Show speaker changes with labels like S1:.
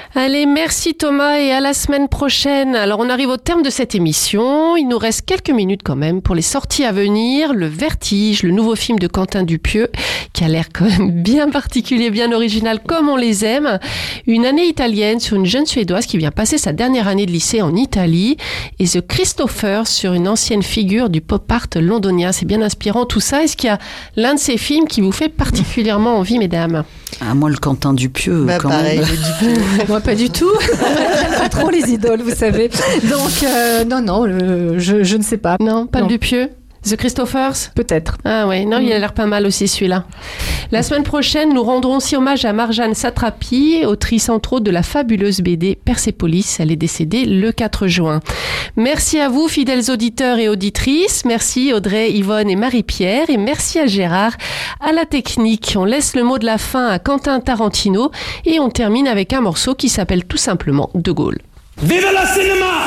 S1: Allez, merci Thomas et à la semaine prochaine. Alors on arrive au terme de cette émission. Il nous reste quelques minutes quand même pour les sorties à venir. Le Vertige, le nouveau film de Quentin Dupieux, qui a l'air quand même bien particulier, bien original comme on les aime. Une année italienne sur une jeune Suédoise qui vient passer sa dernière année de lycée en Italie. Et The Christopher sur une ancienne figure du pop art londonien. C'est bien inspirant tout ça. Est-ce qu'il y a l'un de ces films qui vous fait particulièrement envie, mesdames ?
S2: Moi, le Quentin Dupieux, quand
S3: pareil,
S2: même.
S1: Moi, pas du tout.
S4: J'aime pas trop les idoles, vous savez. Donc, non, je ne sais pas.
S1: Non, pas
S4: Non.
S1: le Dupieux. The Christophers ?
S4: Peut-être.
S1: Ah ouais, non, il a l'air pas mal aussi celui-là. La semaine prochaine, nous rendrons aussi hommage à Marjane Satrapi, autrice entre autres de la fabuleuse BD Persépolis. Elle est décédée le 4 juin. Merci à vous, fidèles auditeurs et auditrices. Merci Audrey, Yvonne et Marie-Pierre. Et merci à Gérard, à la technique. On laisse le mot de la fin à Quentin Tarantino et on termine avec un morceau qui s'appelle tout simplement De Gaulle.
S5: Vive le cinéma!